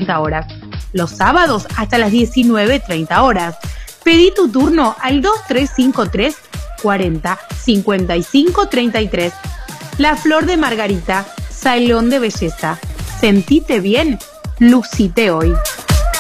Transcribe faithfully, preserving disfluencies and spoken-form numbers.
treinta horas. Los sábados hasta las diecinueve treinta horas. Pedí tu turno al dos tres cinco tres, cuarenta, cincuenta y cinco, treinta y tres. La Flor de Margarita, salón de belleza. Sentite bien, lucite hoy.